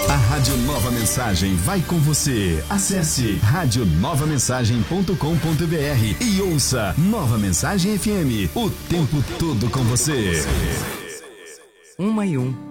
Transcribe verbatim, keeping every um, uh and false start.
A Rádio Nova Mensagem vai com você. Acesse rádio nova mensagem ponto com ponto br e ouça Nova Mensagem F M, o tempo todo com você. Uma e um.